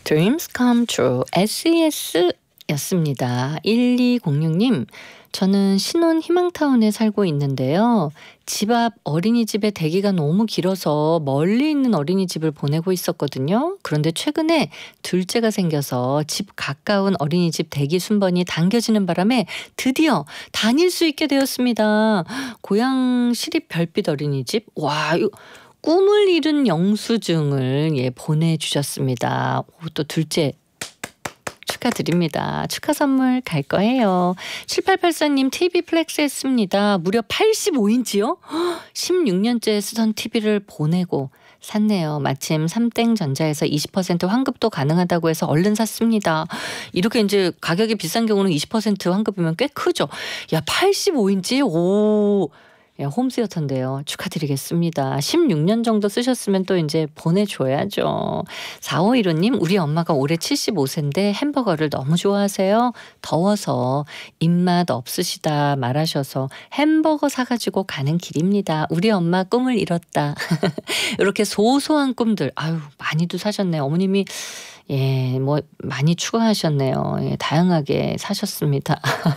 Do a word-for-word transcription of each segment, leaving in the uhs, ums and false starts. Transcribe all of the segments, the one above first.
Dreams come true. 에스이에스였습니다. 일이공육 님, 저는 신혼 희망타운에 살고 있는데요. 집 앞 어린이집에 대기가 너무 길어서 멀리 있는 어린이집을 보내고 있었거든요. 그런데 최근에 둘째가 생겨서 집 가까운 어린이집 대기 순번이 당겨지는 바람에 드디어 다닐 수 있게 되었습니다. 고향 시립 별빛 어린이집. 와, 이거 꿈을 이룬 영수증을 예 보내주셨습니다. 오, 또 둘째 축하드립니다. 축하 선물 갈 거예요. 칠팔팔사 님, 티비 플렉스 했습니다. 무려 팔십오 인치요? 십육 년째 쓰던 티비를 보내고 샀네요. 마침 삼땡전자에서 이십 퍼센트 환급도 가능하다고 해서 얼른 샀습니다. 이렇게 이제 가격이 비싼 경우는 이십 퍼센트 환급이면 꽤 크죠. 야, 팔십오 인치? 오. 예, 홈시어터인데요. 축하드리겠습니다. 십육 년 정도 쓰셨으면 또 이제 보내줘야죠. 사오일오 님, 우리 엄마가 올해 칠십오 세인데 햄버거를 너무 좋아하세요. 더워서 입맛 없으시다 말하셔서 햄버거 사가지고 가는 길입니다. 우리 엄마 꿈을 이뤘다. 이렇게 소소한 꿈들, 아유, 많이도 사셨네요. 어머님이 예, 뭐 많이 추가하셨네요. 예, 다양하게 사셨습니다.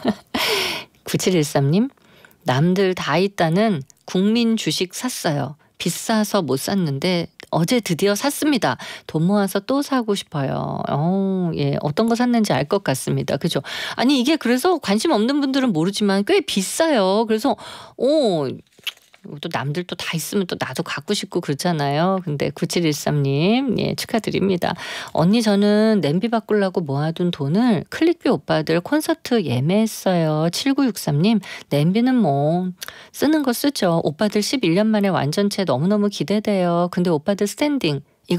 구칠일삼 님, 남들 다 있다는 국민 주식 샀어요. 비싸서 못 샀는데 어제 드디어 샀습니다. 돈 모아서 또 사고 싶어요. 어, 예, 어떤 거 샀는지 알 것 같습니다. 그죠? 아니, 이게 그래서 관심 없는 분들은 모르지만 꽤 비싸요. 그래서 오, 또 남들 또 다 있으면 또 나도 갖고 싶고 그렇잖아요. 근데 구칠일삼 님, 예, 축하드립니다. 언니, 저는 냄비 바꾸려고 모아둔 돈을 클릭비 오빠들 콘서트 예매했어요. 칠구육삼 님, 냄비는 뭐 쓰는 거 쓰죠. 오빠들 십일 년 만에 완전체 너무너무 기대돼요. 근데 오빠들 스탠딩